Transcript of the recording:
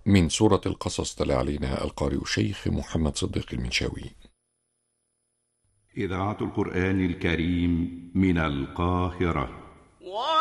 من سورة القصص تلا علينا القارئ الشيخ محمد صديق المنشاوي. إذاعة القرآن الكريم من القاهرة.